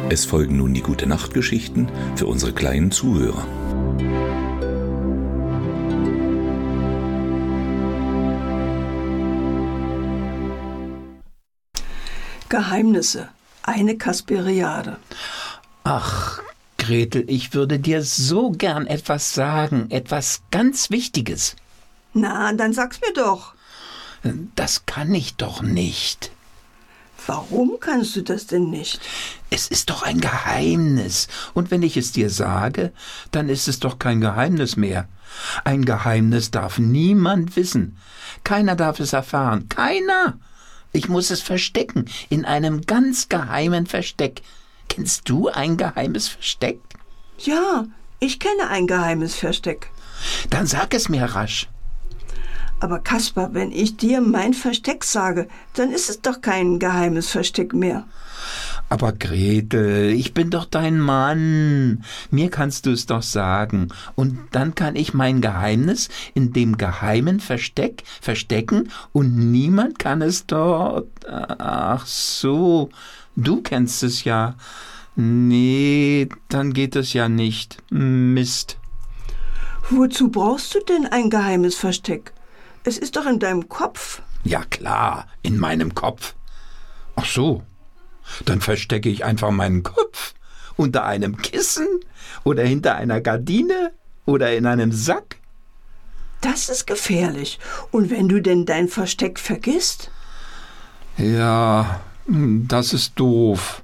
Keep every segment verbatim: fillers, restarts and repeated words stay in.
Es folgen nun die Gute-Nacht-Geschichten für unsere kleinen Zuhörer. Geheimnisse. Eine Kasperiade. Ach, Gretel, ich würde dir so gern etwas sagen, etwas ganz Wichtiges. Na, dann sag's mir doch. Das kann ich doch nicht. Warum kannst du das denn nicht? Es ist doch ein Geheimnis. Und wenn ich es dir sage, dann ist es doch kein Geheimnis mehr. Ein Geheimnis darf niemand wissen. Keiner darf es erfahren. Keiner. Ich muss es verstecken, in einem ganz geheimen Versteck. Kennst du ein geheimes Versteck? Ja, ich kenne ein geheimes Versteck. Dann sag es mir rasch. Aber Kaspar, wenn ich dir mein Versteck sage, dann ist es doch kein geheimes Versteck mehr. Aber Gretel, ich bin doch dein Mann. Mir kannst du es doch sagen. Und dann kann ich mein Geheimnis in dem geheimen Versteck verstecken und niemand kann es dort. Ach so, du kennst es ja. Nee, dann geht es ja nicht. Mist. Wozu brauchst du denn ein geheimes Versteck? Es ist doch in deinem Kopf. Ja klar, in meinem Kopf. Ach so. Dann verstecke ich einfach meinen Kopf unter einem Kissen oder hinter einer Gardine oder in einem Sack. Das ist gefährlich. Und wenn du denn dein Versteck vergisst? Ja, das ist doof.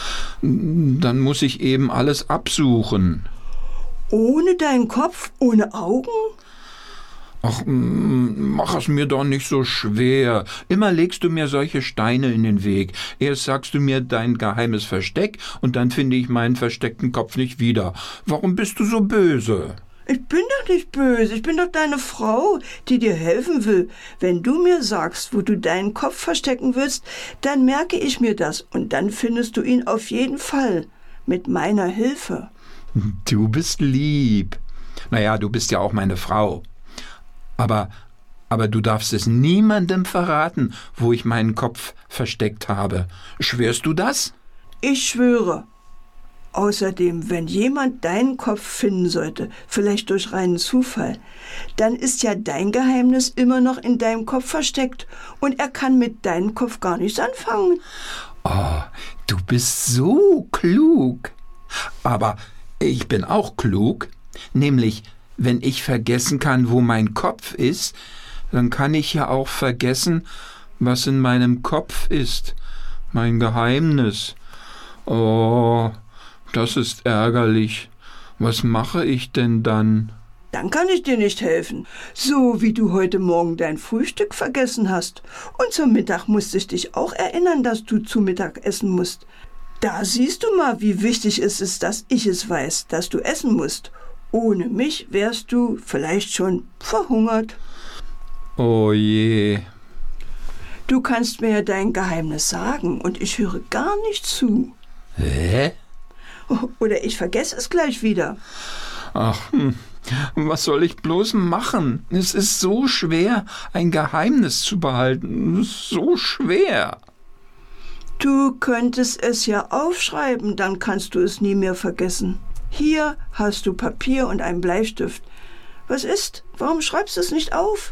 Dann muss ich eben alles absuchen. Ohne deinen Kopf, ohne Augen? Ach, mach es mir doch nicht so schwer. Immer legst du mir solche Steine in den Weg. Erst sagst du mir dein geheimes Versteck und dann finde ich meinen versteckten Kopf nicht wieder. Warum bist du so böse? Ich bin doch nicht böse. Ich bin doch deine Frau, die dir helfen will. Wenn du mir sagst, wo du deinen Kopf verstecken willst, dann merke ich mir das und dann findest du ihn auf jeden Fall. Mit meiner Hilfe. Du bist lieb. Naja, du bist ja auch meine Frau. Aber, aber du darfst es niemandem verraten, wo ich meinen Kopf versteckt habe. Schwörst du das? Ich schwöre. Außerdem, wenn jemand deinen Kopf finden sollte, vielleicht durch reinen Zufall, dann ist ja dein Geheimnis immer noch in deinem Kopf versteckt und er kann mit deinem Kopf gar nichts anfangen. Oh, du bist so klug. Aber ich bin auch klug, nämlich wenn ich vergessen kann, wo mein Kopf ist, dann kann ich ja auch vergessen, was in meinem Kopf ist. Mein Geheimnis. Oh, das ist ärgerlich. Was mache ich denn dann? Dann kann ich dir nicht helfen. So wie du heute Morgen dein Frühstück vergessen hast. Und zum Mittag musste ich dich auch erinnern, dass du zu Mittag essen musst. Da siehst du mal, wie wichtig es ist, dass ich es weiß, dass du essen musst. Ohne mich wärst du vielleicht schon verhungert. Oh je. Du kannst mir ja dein Geheimnis sagen und ich höre gar nicht zu. Hä? Oder ich vergesse es gleich wieder. Ach, was soll ich bloß machen? Es ist so schwer, ein Geheimnis zu behalten. So schwer. Du könntest es ja aufschreiben, dann kannst du es nie mehr vergessen. Hier hast du Papier und einen Bleistift. Was ist? Warum schreibst du es nicht auf?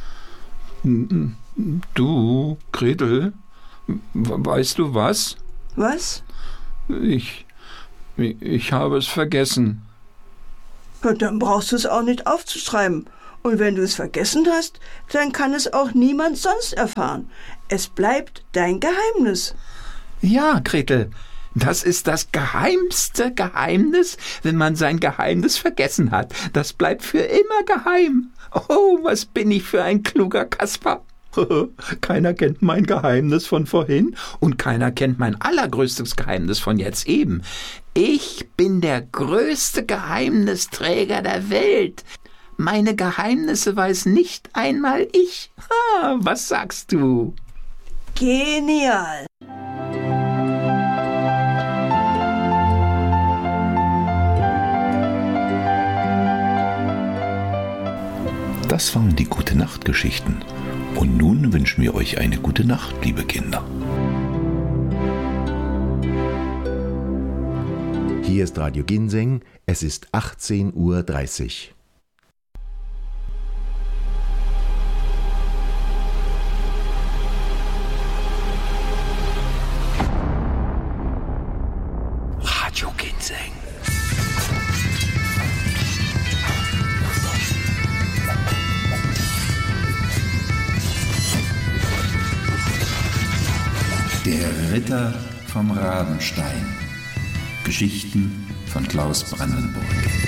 Du, Gretel, weißt du was? Was? Ich, ich habe es vergessen. Und dann brauchst du es auch nicht aufzuschreiben. Und wenn du es vergessen hast, dann kann es auch niemand sonst erfahren. Es bleibt dein Geheimnis. Ja, Gretel. Das ist das geheimste Geheimnis, wenn man sein Geheimnis vergessen hat. Das bleibt für immer geheim. Oh, was bin ich für ein kluger Kaspar. Keiner kennt mein Geheimnis von vorhin und keiner kennt mein allergrößtes Geheimnis von jetzt eben. Ich bin der größte Geheimnisträger der Welt. Meine Geheimnisse weiß nicht einmal ich. Ha, was sagst du? Genial. Das waren die Gute-Nacht-Geschichten. Und nun wünschen wir euch eine gute Nacht, liebe Kinder. Hier ist Radio Ginseng, es ist achtzehn Uhr dreißig. Radio Ginseng. Der Ritter vom Rabenstein. Geschichten von Klaus Brandenburg.